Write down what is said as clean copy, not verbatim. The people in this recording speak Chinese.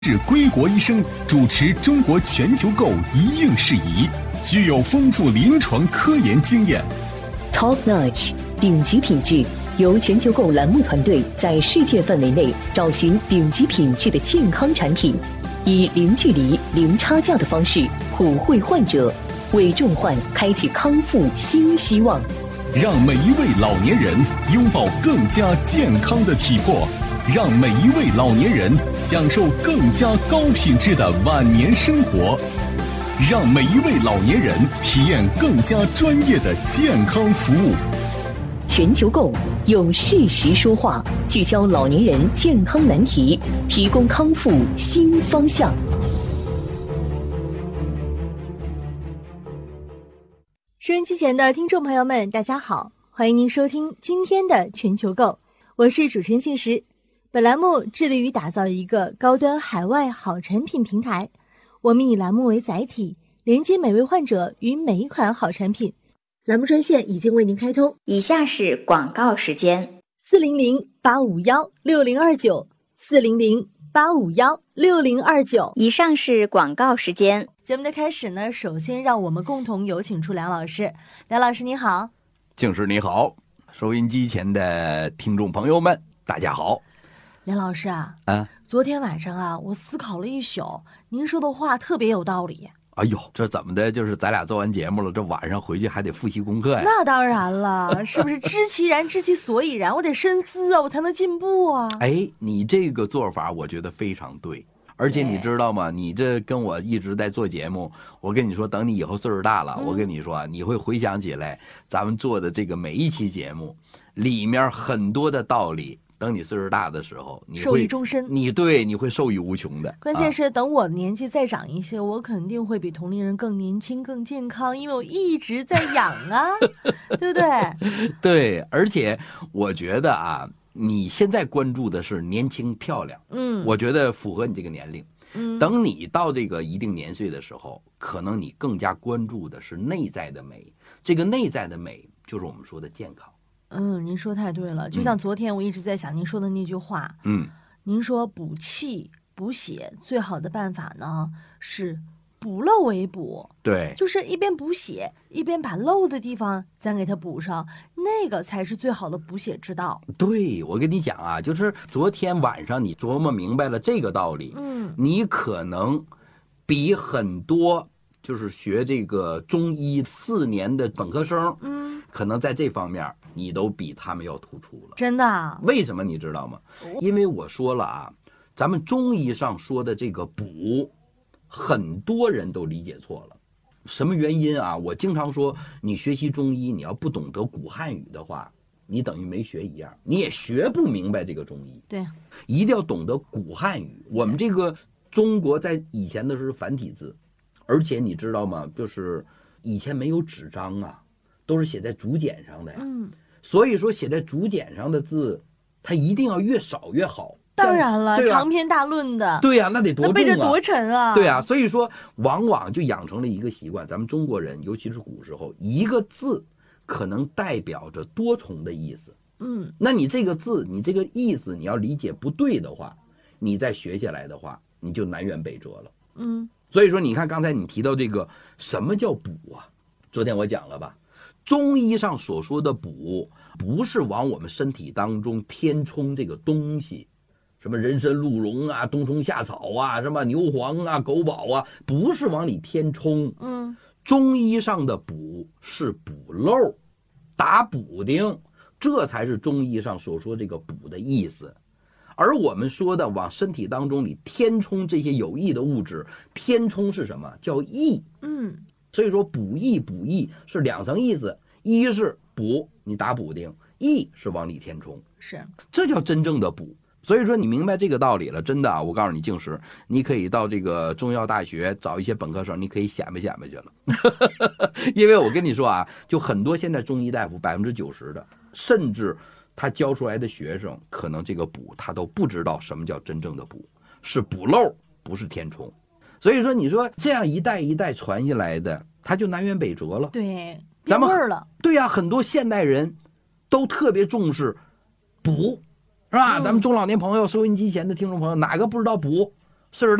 是归国医生主持中国全球购一应事宜，具有丰富临床科研经验。 Top Notch 顶级品质，由全球购栏目团队在世界范围内找寻顶级品质的健康产品，以零距离、零差价的方式普惠患者，为重患开启康复新希望。 让每一位老年人拥抱更加健康的体魄，让每一位老年人享受更加高品质的晚年生活，让每一位老年人体验更加专业的健康服务。 全球购用事实说话，聚焦老年人健康难题，提供康复新方向。 收音机前的听众朋友们，大家好，欢迎您收听今天的全球购，我是主持人信实。本栏目致力于打造一个高端海外好产品平台，我们以栏目为载体，连接每位患者与每一款好产品。栏目专线已经为您开通， 以下是广告时间 ：400-851-6029 400-851-6029。 以上是广告时间。 节目的开始呢，首先让我们共同有请出梁老师。梁老师你好。 静师你好，收音机前的听众朋友们大家好。 梁老师啊，昨天晚上啊，我思考了一宿，您说的话特别有道理。 哎呦，这怎么的？就是咱俩做完节目了，这晚上回去还得复习功课呀？ 那当然了，是不是知其然，知其所以然？我得深思啊，我才能进步啊。 哎，你这个做法我觉得非常对。而且你知道吗？你这跟我一直在做节目，我跟你说，等你以后岁数大了，我跟你说，你会回想起来咱们做的这个每一期节目里面很多的道理。等你岁数大的时候，你会受益终身。你会受益无穷的。 关键是等我年纪再长一些，我肯定会比同龄人更年轻、更健康，因为我一直在养啊，对不对？ 对，而且我觉得啊，你现在关注的是年轻漂亮，我觉得符合你这个年龄。等你到这个一定年岁的时候，可能你更加关注的是内在的美。这个内在的美就是我们说的健康。 您说太对了。就像昨天我一直在想您说的那句话，您说补气补血最好的办法呢是补漏为补， 对， 就是一边补血一边把漏的地方咱给它补上，那个才是最好的补血之道。 对，我跟你讲啊，就是昨天晚上你琢磨明白了这个道理，你可能比很多就是学这个中医4年的本科生，可能在这方面你都比他们要突出了。 真的？ 为什么你知道吗？因为我说了啊，咱们中医上说的这个补，很多人都理解错了。什么原因啊？我经常说，你学习中医，你要不懂得古汉语的话，你等于没学一样，你也学不明白这个中医。 对， 一定要懂得古汉语。我们这个中国在以前的是繁体字，而且你知道吗？就是以前没有纸张啊，都是写在竹简上的呀。所以说写在竹简上的字，它一定要越少越好。 当然了，长篇大论的， 对呀，那得多重啊， 那背着多沉啊。 对呀，所以说往往就养成了一个习惯，咱们中国人，尤其是古时候，一个字可能代表着多重的意思。那你这个字，你这个意思，你要理解不对的话，你再学下来的话，你就南辕北辙了。所以说你看刚才你提到这个什么叫补啊？昨天我讲了吧，中医上所说的补，不是往我们身体当中填充这个东西，什么人参鹿茸啊、冬虫夏草啊、什么牛黄啊、狗宝啊，不是往里填充。中医上的补是补漏、打补丁，这才是中医上所说这个补的意思。而我们说的往身体当中里填充这些有益的物质，填充是什么？叫益。所以说补益是2层意思，一是补，你打补丁；益是往里填充， 是，这叫真正的补。所以说你明白这个道理了，真的啊，我告诉你，静时你可以到这个中药大学找一些本科生，你可以显摆显摆去了。因为我跟你说啊，就很多现在中医大夫90%的，甚至他教出来的学生，可能这个补他都不知道什么叫真正的补，是补漏，不是填充。所以说你说这样一代一代传下来的，他就南辕北辙了。 对， 咱们变味儿了。 对呀，很多现代人都特别重视补，是吧？咱们中老年朋友、收音机前的听众朋友，哪个不知道补？ 岁数